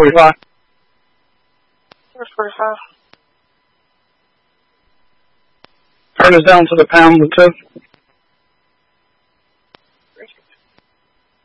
$4.45. $4.45. Turn us down to the pound with two.